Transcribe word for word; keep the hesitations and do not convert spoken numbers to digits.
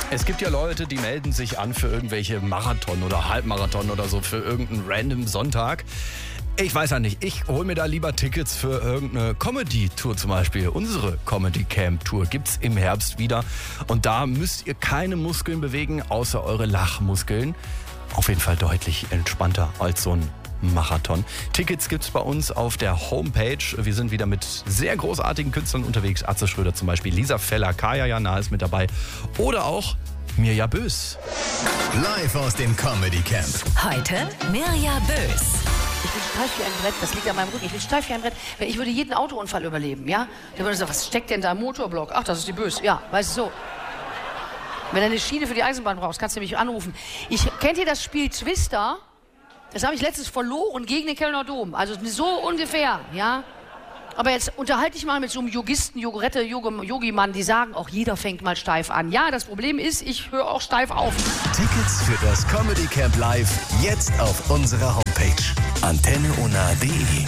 Es gibt ja Leute, die melden sich an für irgendwelche Marathon oder Halbmarathon oder so, für irgendeinen random Sonntag. Ich weiß ja nicht, ich hole mir da lieber Tickets für irgendeine Comedy-Tour zum Beispiel. Unsere Comedy-Camp-Tour gibt's im Herbst wieder. Und da müsst ihr keine Muskeln bewegen, außer eure Lachmuskeln. Auf jeden Fall deutlich entspannter als so ein Marathon. Tickets gibt's bei uns auf der Homepage. Wir sind wieder mit sehr großartigen Künstlern unterwegs. Atze Schröder zum Beispiel, Lisa Feller, Kaya Jana ist mit dabei. Oder auch Mirja Bös. Live aus dem Comedy Camp. Heute Mirja Bös. Ich bin steif wie ein Brett, das liegt an meinem Rücken. Ich bin steif wie ein Brett. Ich würde jeden Autounfall überleben, ja? Der würde sagen, was steckt denn da im Motorblock? Ach, das ist die Bös. Ja, weißt du so. Wenn du eine Schiene für die Eisenbahn brauchst, kannst du mich anrufen. Ich, kennt ihr das Spiel Twister? Das habe ich letztens verloren gegen den Kölner Dom. Also so ungefähr, ja? Aber jetzt unterhalte ich mal mit so einem Yogisten, Yogurette, Yogi-Mann, die sagen, auch jeder fängt mal steif an. Ja, das Problem ist, ich höre auch steif auf. Tickets für das Comedy Camp Live jetzt auf unserer Homepage antenne ona punkt de.